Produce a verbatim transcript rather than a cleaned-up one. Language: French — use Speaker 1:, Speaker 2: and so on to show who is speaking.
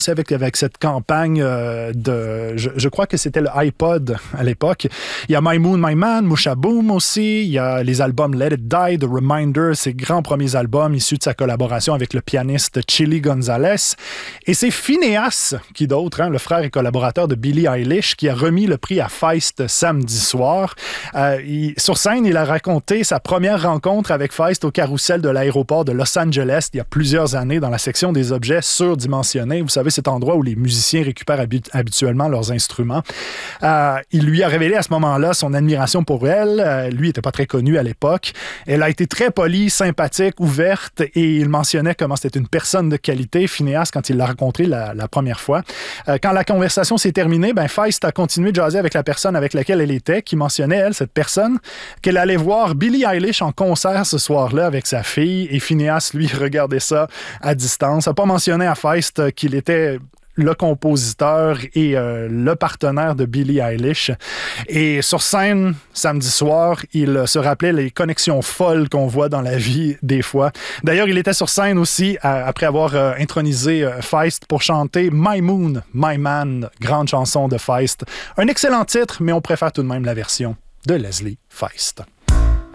Speaker 1: Avec, avec cette campagne euh, de... Je, je crois que c'était le iPod à l'époque. Il y a My Moon, My Man, Musha Boom aussi. Il y a les albums Let It Die, The Reminder, ses grands premiers albums issus de sa collaboration avec le pianiste Chili Gonzalez. Et c'est Finneas, qui d'autre, hein, le frère et collaborateur de Billie Eilish, qui a remis le prix à Feist samedi soir. Euh, il, sur scène, il a raconté sa première rencontre avec Feist au carrousel de l'aéroport de Los Angeles il y a plusieurs années dans la section des objets surdimensionnés. Vous savez, cet endroit où les musiciens récupèrent habi- habituellement leurs instruments. Euh, il lui a révélé à ce moment-là son admiration pour elle. Euh, lui n'était pas très connu à l'époque. Elle a été très polie, sympathique, ouverte et il mentionnait comment c'était une personne de qualité, Finneas, quand il l'a rencontré la, la première fois. Euh, quand la conversation s'est terminée, ben Feist a continué de jaser avec la personne avec laquelle elle était, qui mentionnait, elle, cette personne, qu'elle allait voir Billie Eilish en concert ce soir-là avec sa fille et Finneas, lui, regardait ça à distance. Il n'a pas mentionné à Feist qu'il était le compositeur et euh, le partenaire de Billie Eilish. Et sur scène, samedi soir, il se rappelait les connexions folles qu'on voit dans la vie des fois. D'ailleurs, il était sur scène aussi, à, après avoir euh, intronisé euh, Feist pour chanter My Moon, My Man, grande chanson de Feist. Un excellent titre, mais on préfère tout de même la version de Leslie Feist.